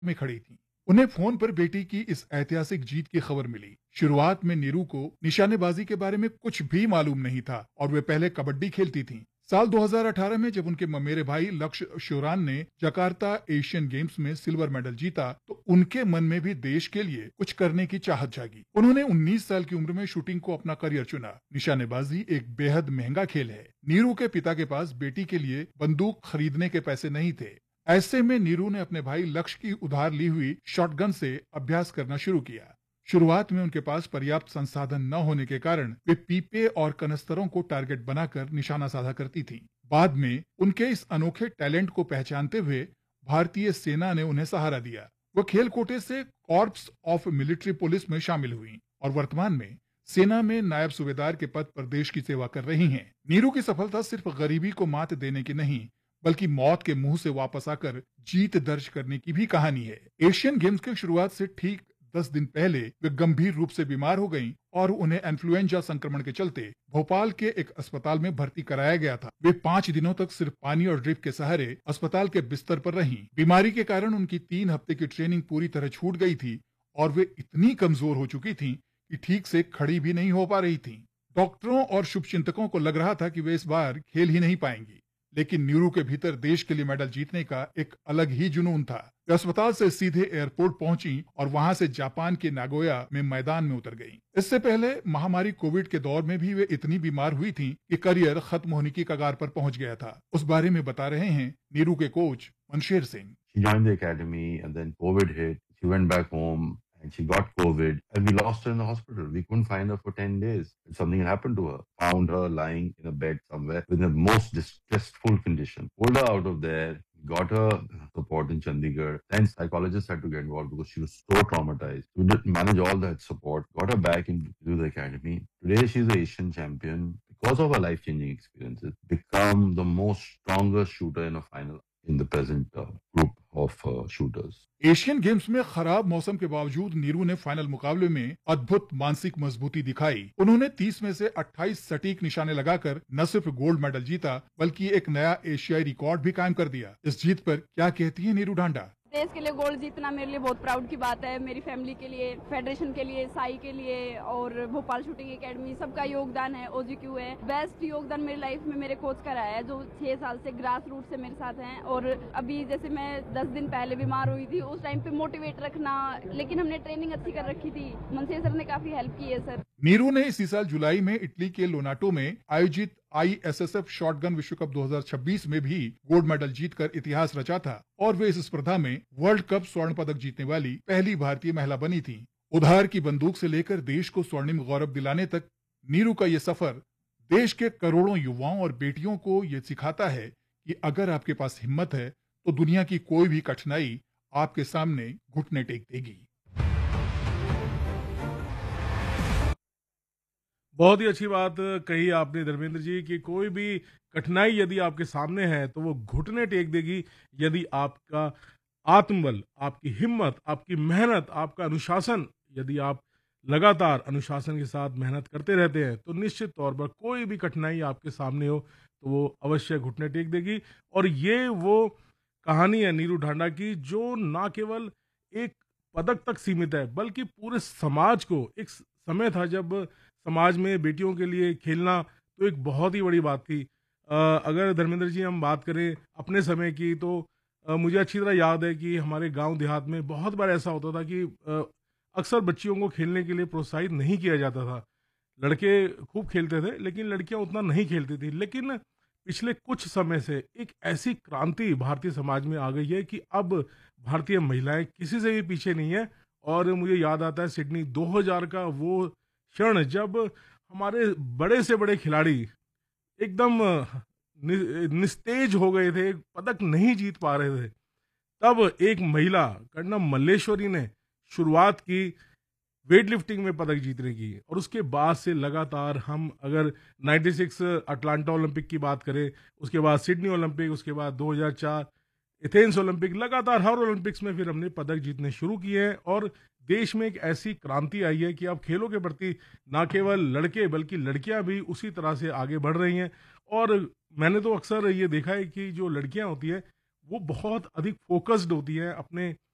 में खड़ी थीं। उन्हें फोन पर बेटी की इस ऐतिहासिक जीत की खबर मिली। शुरुआत में नीरू को निशानेबाजी के बारे में कुछ भी मालूम नहीं था और वे पहले कबड्डी खेलती थीं। साल 2018 में जब उनके ममेरे भाई लक्ष्य श्योरान ने जकार्ता एशियन गेम्स में सिल्वर मेडल जीता तो उनके मन में भी देश के लिए कुछ करने की चाहत जागी। उन्होंने 19 साल की उम्र में शूटिंग को अपना करियर चुना। निशानेबाजी एक बेहद महंगा खेल है। नीरू के पिता के पास बेटी के लिए बंदूक खरीदने के पैसे नहीं थे। ऐसे में नीरू ने अपने भाई लक्ष्य की उधार ली हुई शॉटगन से अभ्यास करना शुरू किया। शुरुआत में उनके पास पर्याप्त संसाधन न होने के कारण वे पीपे और कनस्तरों को टारगेट बनाकर निशाना साधा करती थीं। बाद में उनके इस अनोखे टैलेंट को पहचानते हुए भारतीय सेना ने उन्हें सहारा दिया। वो खेल कोटे से कॉर्प्स ऑफ मिलिट्री पुलिस में शामिल हुई और वर्तमान में सेना में नायब सूबेदार के पद पर देश की सेवा कर रही हैं। नीरू की सफलता सिर्फ गरीबी को मात देने की नहीं बल्कि मौत के मुंह से वापस आकर जीत दर्ज करने की भी कहानी है। एशियन गेम्स की शुरुआत से ठीक 10 दिन पहले वे गंभीर रूप से बीमार हो गईं और उन्हें इन्फ्लुएंजा संक्रमण के चलते भोपाल के एक अस्पताल में भर्ती कराया गया था। वे 5 दिनों तक सिर्फ पानी और ड्रिप के सहारे अस्पताल के बिस्तर पर रहीं। बीमारी के कारण उनकी 3 हफ्ते की ट्रेनिंग पूरी तरह छूट गई थी और वे इतनी कमजोर हो चुकी थीं कि ठीक से खड़ी भी नहीं हो पा रही थीं। डॉक्टरों और शुभचिंतकों को लग रहा था कि वे इस बार खेल ही नहीं पाएंगी, लेकिन नीरू के भीतर देश के लिए मेडल जीतने का एक अलग ही जुनून था। वे अस्पताल से सीधे एयरपोर्ट पहुंची और वहां से जापान के नागोया में मैदान में उतर गईं। इससे पहले महामारी कोविड के दौर में भी वे इतनी बीमार हुई थीं कि करियर खत्म होने की कगार पर पहुंच गया था। उस बारे में बता रहे हैं नीरू के coach Mansher Singh. She joined the academy and then COVID hit. She went back home and she got COVID and we lost her in the hospital. We couldn't find her for 10 days. Something had happened to her. Found her lying in a bed somewhere with the most distressful condition. Pulled her out of there, got her support in Chandigarh. Then psychologists had to get involved because she was so traumatized. We did manage all that support, got her back into the academy. Today she's an Asian champion because of her life-changing experiences. Become the most strongest shooter in a final in the present group of shooters. Asian games में खराब मौसम के बावजूद नीरू ने final मुकाबले में अद्भुत मानसिक मजबूती दिखाई। उन्होंने 30 में से 28 सटीक निशाने लगाकर न सिर्फ गोल्ड मेडल जीता बल्कि एक नया एशियाई रिकॉर्ड भी कायम कर दिया। इस जीत पर क्या कहती है नीरू ढांडा? देश के लिए गोल्ड जीतना मेरे लिए बहुत प्राउड की बात है। मेरी फैमिली के लिए, फेडरेशन के लिए, साई के लिए और भोपाल शूटिंग एकेडमी सबका योगदान है। OGQ है, बेस्ट योगदान मेरी लाइफ में मेरे कोच का रहा है जो 6 साल से ग्रास रूट से मेरे साथ हैं। और अभी जैसे मैं 10 दिन पहले बीमार हुई थी उस टाइम पे मोटिवेट रखना, लेकिन हमने ट्रेनिंग अच्छी कर रखी थी। मनसेर सर ने काफी हेल्प की है सर। नीरू ने इसी साल जुलाई में इटली के लोनाटो में आयोजित ISSF शॉटगन विश्व कप 2026 में भी गोल्ड मेडल जीतकर इतिहास रचा था और वे इस स्पर्धा में वर्ल्ड कप स्वर्ण पदक जीतने वाली पहली भारतीय महिला बनी थी। उधार की बंदूक से लेकर देश को स्वर्णिम गौरव दिलाने तक नीरू का ये सफर देश के करोड़ों युवाओं और बेटियों को ये सिखाता है कि अगर आपके पास हिम्मत है तो दुनिया की कोई भी कठिनाई आपके सामने घुटने टेक देगी। बहुत ही अच्छी बात कही आपने धर्मेंद्र जी कि कोई भी कठिनाई यदि आपके सामने है तो वो घुटने टेक देगी यदि आपका आत्मबल, आपकी हिम्मत, आपकी मेहनत, आपका अनुशासन, यदि आप लगातार अनुशासन के साथ मेहनत करते रहते हैं तो निश्चित तौर पर कोई भी कठिनाई आपके सामने हो तो वो अवश्य घुटने टेक देगी। और ये वो कहानी है नीरू ढांडा की जो ना केवल एक पदक तक सीमित है बल्कि पूरे समाज को, एक समय था जब समाज में बेटियों के लिए खेलना तो एक बहुत ही बड़ी बात थी। अगर धर्मेंद्र जी हम बात करें अपने समय की तो मुझे अच्छी तरह याद है कि हमारे गांव देहात में बहुत बार ऐसा होता था कि अक्सर बच्चियों को खेलने के लिए प्रोत्साहित नहीं किया जाता था। लड़के खूब खेलते थे लेकिन लड़कियां उतना नहीं खेलती थी। लेकिन पिछले कुछ समय से एक ऐसी क्रांति भारतीय समाज में आ गई है कि अब भारतीय महिलाएं किसी से भी पीछे नहीं है। और मुझे याद आता है सिडनी 2000 का वो क्षण जब हमारे बड़े से बड़े खिलाड़ी एकदम निस्तेज हो गए थे, पदक नहीं जीत पा रहे थे। तब एक महिला कर्णम मल्लेश्वरी ने शुरुआत की वेट लिफ्टिंग में पदक जीतने की और उसके बाद से लगातार हम अगर 96 अटलांटा ओलंपिक की बात करें, उसके बाद सिडनी ओलंपिक, उसके बाद 2004 एथेंस ओलंपिक, लगातार हर ओलंपिक्स में फिर हमने पदक जीतने शुरू किए हैं। और देश में एक ऐसी क्रांति आई है कि अब खेलों के प्रति ना केवल लड़के बल्कि लड़कियां भी उसी तरह से आगे बढ़ रही हैं। और मैंने तो अक्सर ये देखा है कि जो लड़कियां होती हैं वो बहुत अधिक फोकस्ड होती हैं अपने